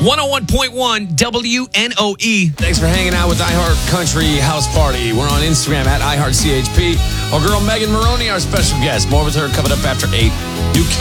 101.1 WNOE. Thanks for hanging out with iHeart Country House Party. We're on Instagram at iHeartCHP. Our girl Megan Maroney, our special guest. More with her coming up after 8. You can't